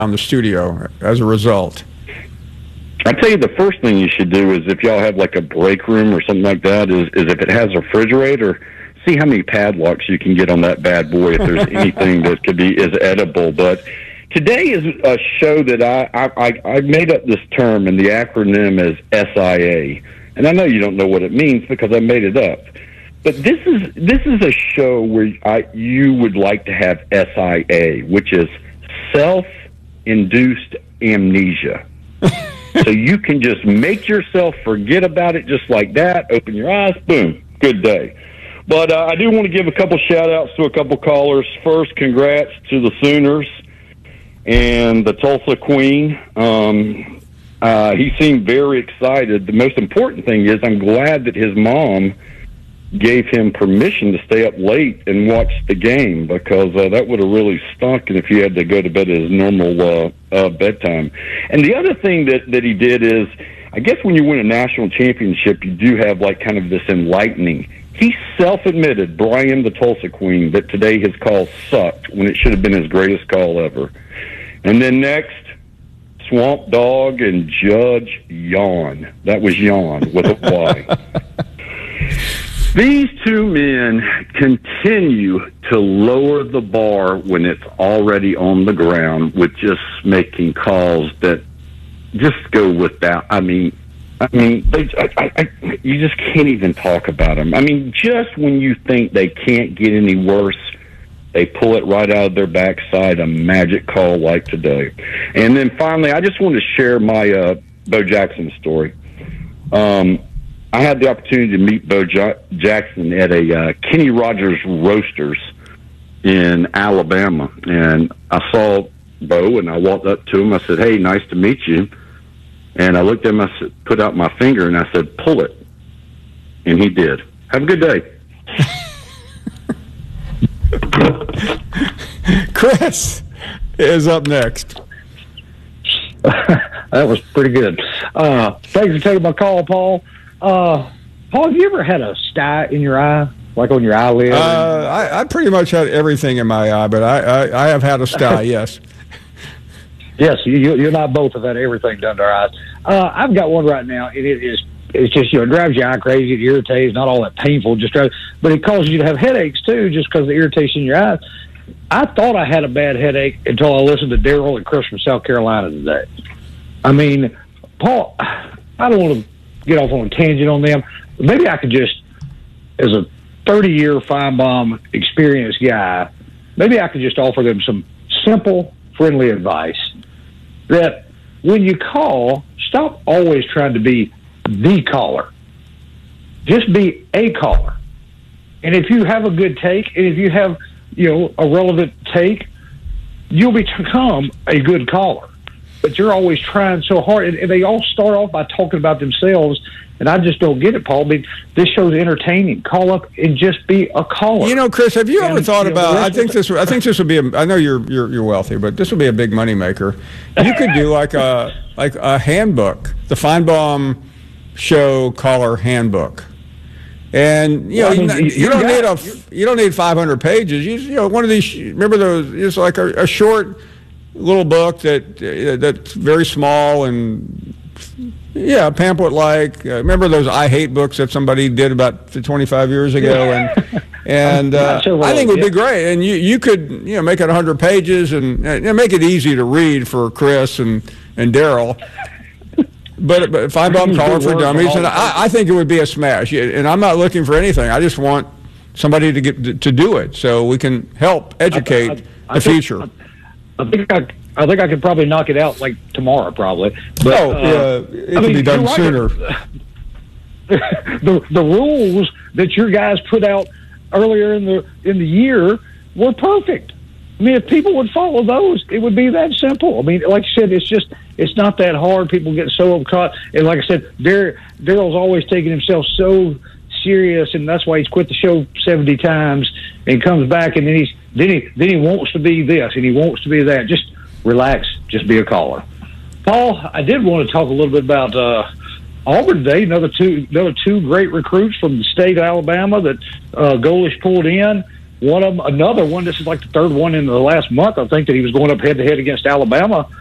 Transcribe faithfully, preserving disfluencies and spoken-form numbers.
the studio as a result. I tell you, the first thing you should do is if y'all have like a break room or something like that, is, is if it has a refrigerator, see how many padlocks you can get on that bad boy if there's anything that could be is edible. But today is a show that I, I, I made up this term, and the acronym is S I A. And I know you don't know what it means because I made it up. But this is this is a show where I, you would like to have S I A, which is self-induced amnesia. So you can just make yourself forget about it just like that, open your eyes, boom, good day. But uh, I do want to give a couple shout-outs to a couple callers. First, congrats to the Sooners and the Tulsa Queen. Um, uh, he seemed very excited. The most important thing is I'm glad that his mom gave him permission to stay up late and watch the game, because uh, that would have really stunk if he had to go to bed at his normal uh, uh, bedtime. And the other thing that, that he did is, I guess when you win a national championship, you do have like kind of this enlightening. He self-admitted, Brian the Tulsa Queen, that today his call sucked when it should have been his greatest call ever. And then next, Swamp Dog and Judge Yawn. That was Yawn with a Y. These two men continue to lower the bar when it's already on the ground with just making calls that just go without. I mean, I mean, they, I, I, you just can't even talk about them. I mean, just when you think they can't get any worse, they pull it right out of their backside, a magic call like today. And then finally, I just want to share my uh, Bo Jackson story. Um, I had the opportunity to meet Bo J- Jackson at a uh, Kenny Rogers Roasters in Alabama. And I saw Bo, and I walked up to him. I said, "Hey, nice to meet you." And I looked at him, I said, put out my finger, and I said, "Pull it." And he did. Have a good day. Chris is up next. That was pretty good. Uh, thanks for taking my call, Paul. Uh, Paul, have you ever had a sty in your eye, like on your eyelid? Uh, I, I pretty much had everything in my eye, but I, I, I have had a sty, yes. Yes, you, you and I both have had everything done to our eyes. Uh, I've got one right now, and it is, it's just, you know, it drives your eye crazy, it irritates, not all that painful, just drives, but it causes you to have headaches, too, just because of the irritation in your eyes. I thought I had a bad headache until I listened to Daryl and Chris from South Carolina today. I mean, Paul, I don't want to get off on a tangent on them. Maybe I could just, as a thirty-year Feinbaum experienced guy, maybe I could just offer them some simple, friendly advice that when you call, stop always trying to be the caller. Just be a caller. And if you have a good take, and if you have, you know, a relevant take, you'll become a good caller. But you're always trying so hard, and, and they all start off by talking about themselves, and I just don't get it, Paul. I mean, this show's entertaining. Call up and just be a caller. You know, Chris, have you and, ever thought you know, about? I think this. I think this would be. A, I know you're you're you're wealthy, but this would be a big money maker. You could do like a like a handbook, the Feinbaum Show Caller Handbook. And you know, well, I mean, you, you don't need a you don't need five hundred pages. You, you know, one of these. Remember those? It's like a, a short little book that uh, that's very small and yeah, pamphlet like. Uh, remember those I Hate books that somebody did about twenty-five years ago, and and uh, sure I think it would be great. And you you could you know make it one hundred pages and uh, make it easy to read for Chris and and Daryl. But, but Feinbaum Caller for Dummies, and I, I think it would be a smash. And I'm not looking for anything. I just want somebody to get to do it so we can help educate I, I, I the think, future. I think I, I think I could probably knock it out like tomorrow, probably. But, oh, uh, yeah, it I can mean, be done right. sooner. the the rules that your guys put out earlier in the in the year were perfect. I mean, if people would follow those, it would be that simple. I mean, like you said, it's just, it's not that hard. People get so caught. And like I said, Dar- Daryl's always taking himself so serious, and that's why he's quit the show seventy times and comes back, and then he's then he then he wants to be this and he wants to be that. Just relax. Just be a caller. Paul, I did want to talk a little bit about uh, Auburn today. Another two, another two great recruits from the state of Alabama that uh, Golish pulled in. one of them, another one. This is like the third one in the last month. I think that he was going up head to head against Alabama